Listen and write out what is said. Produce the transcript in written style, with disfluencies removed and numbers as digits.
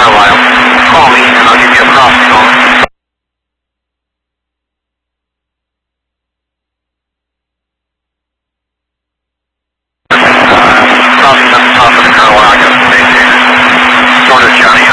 a while. Call me and I'll give you a crossing, over. Crossing at the top of the car where I got the station. Sort of Johnny.